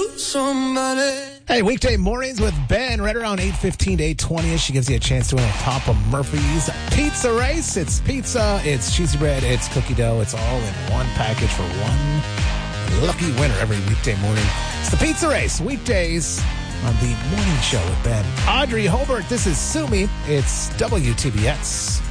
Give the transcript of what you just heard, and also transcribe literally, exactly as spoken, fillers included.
somebody. Hey, weekday mornings with Ben, right around eight fifteen to eight twenty. She gives you a chance to win a top of Murphy's Pizza Race. It's pizza, it's cheesy bread, it's cookie dough. It's all in one package for one lucky winner every weekday morning. It's the Pizza Race, weekdays on the morning show with Ben. Audrey Holbert, this is Sue Me. It's W T B S.